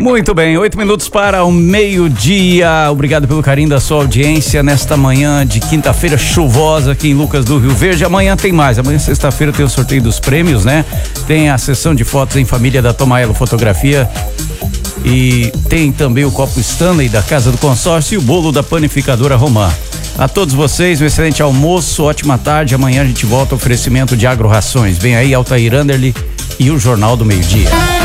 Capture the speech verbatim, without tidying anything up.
Muito bem, oito minutos para o meio-dia. Obrigado pelo carinho da sua audiência nesta manhã de quinta-feira chuvosa aqui em Lucas do Rio Verde. Amanhã tem mais, amanhã sexta-feira tem o sorteio dos prêmios, né? Tem a sessão de fotos em família da Tomaelo Fotografia. E tem também o copo Stanley da Casa do Consórcio e o bolo da Panificadora Romã. A todos vocês, um excelente almoço, ótima tarde. Amanhã a gente volta ao oferecimento de Agro Rações. Vem aí Altair Anderli e o Jornal do Meio-Dia.